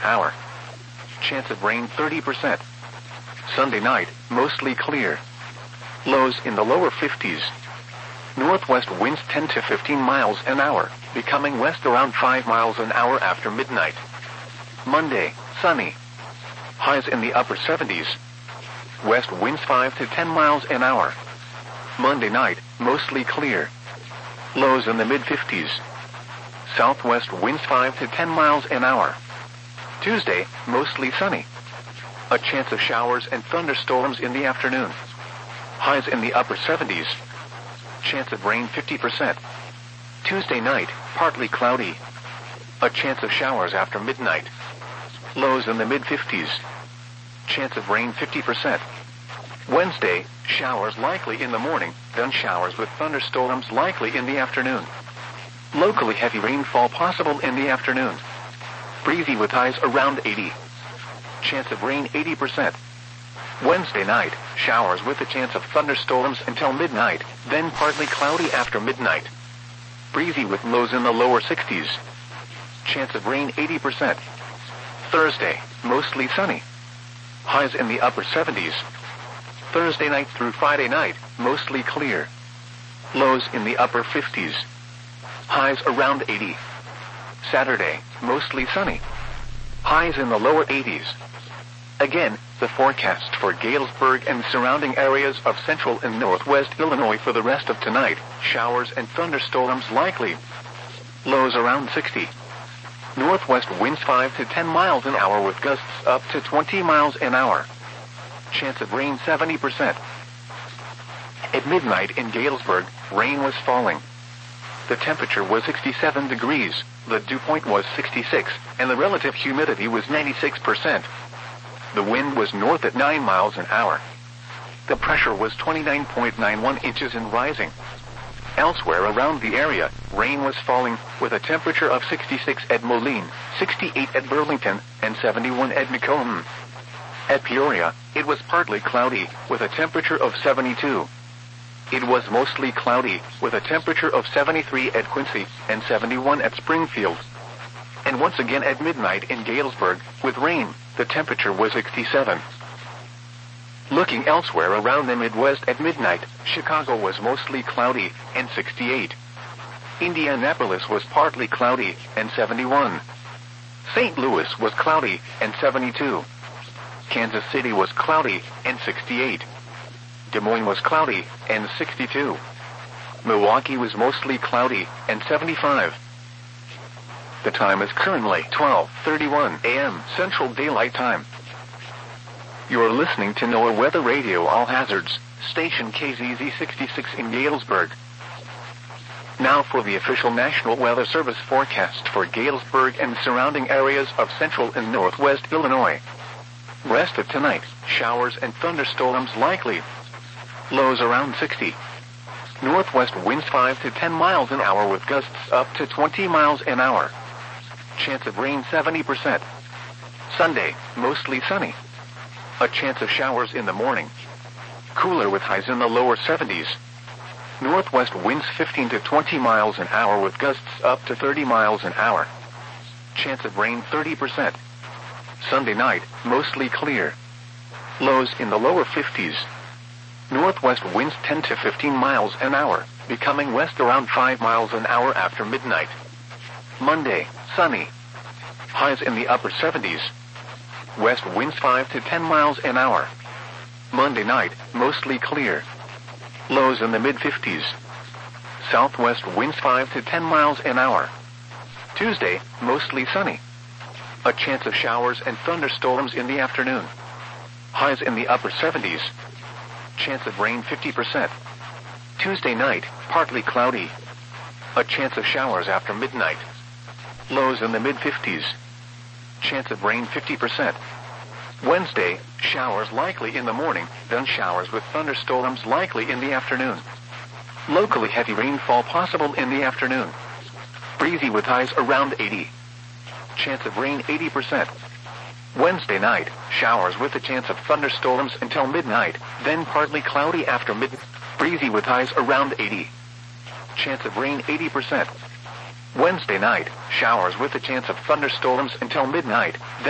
hour. Chance of rain 30%. Sunday night, mostly clear. Lows in the lower 50s. Northwest winds 10 to 15 miles an hour, becoming west around 5 miles an hour after midnight. Monday, sunny. Highs in the upper 70s. West winds 5 to 10 miles an hour. Monday night, mostly clear. Lows in the mid-50s. Southwest winds 5 to 10 miles an hour. Tuesday, mostly sunny. A chance of showers and thunderstorms in the afternoon. Highs in the upper 70s. Chance of rain 50%. Tuesday night, partly cloudy. A chance of showers after midnight. Lows in the mid-50s. Chance of rain 50%. Wednesday, showers likely in the morning, then showers with thunderstorms likely in the afternoon. Locally heavy rainfall possible in the afternoon. Breezy with highs around 80. Chance of rain 80%. Wednesday night, showers with a chance of thunderstorms until midnight, then partly cloudy after midnight. Breezy with lows in the lower 60s. Chance of rain 80%. Thursday, mostly sunny. Highs in the upper 70s. Thursday night through Friday night, mostly clear. Lows in the upper 50s. Highs around 80. Saturday, mostly sunny. Highs in the lower 80s. Again, the forecast for Galesburg and surrounding areas of central and northwest Illinois for the rest of tonight, showers and thunderstorms likely. Lows around 60. Northwest winds 5 to 10 miles an hour with gusts up to 20 miles an hour. Chance of rain 70%. At midnight in Galesburg, rain was falling. The temperature was 67 degrees, the dew point was 66, and the relative humidity was 96%. The wind was north at 9 miles an hour. The pressure was 29.91 inches and rising. Elsewhere around the area, rain was falling, with a temperature of 66 at Moline, 68 at Burlington, and 71 at Macomb. At Peoria, it was partly cloudy, with a temperature of 72. It was mostly cloudy, with a temperature of 73 at Quincy, and 71 at Springfield. And once again at midnight in Galesburg, with rain, the temperature was 67. Looking elsewhere around the Midwest at midnight, Chicago was mostly cloudy, and 68. Indianapolis was partly cloudy, and 71. St. Louis was cloudy, and 72. Kansas City was cloudy, and 68. Des Moines was cloudy, and 62. Milwaukee was mostly cloudy, and 75. The time is currently 12:31 a.m. Central Daylight Time. You're listening to NOAA Weather Radio All Hazards, station KZZ 66 in Galesburg. Now for the official National Weather Service forecast for Galesburg and surrounding areas of central and northwest Illinois. Rest of tonight, showers and thunderstorms likely. Lows around 60. Northwest winds 5 to 10 miles an hour with gusts up to 20 miles an hour. Chance of rain 70%. Sunday, mostly sunny. A chance of showers in the morning. Cooler with highs in the lower 70s. Northwest winds 15 to 20 miles an hour with gusts up to 30 miles an hour. Chance of rain 30%. Sunday night, mostly clear. Lows in the lower 50s. Northwest winds 10 to 15 miles an hour, becoming west around 5 miles an hour after midnight. Monday, sunny. Highs in the upper 70s. West winds 5 to 10 miles an hour. Monday night, mostly clear. Lows in the mid-50s. Southwest winds 5 to 10 miles an hour. Tuesday, mostly sunny. A chance of showers and thunderstorms in the afternoon. Highs in the upper 70s. Chance of rain 50%. Tuesday night, partly cloudy. A chance of showers after midnight. Lows in the mid-50s. Chance of rain 50%. Wednesday, showers likely in the morning, then showers with thunderstorms likely in the afternoon. Locally heavy rainfall possible in the afternoon. Breezy with highs around 80. Chance of rain 80%. Wednesday night, showers with a chance of thunderstorms until midnight, then partly cloudy after midnight. Breezy with highs around 80. Chance of rain 80%. Wednesday night, showers with a chance of thunderstorms until midnight, then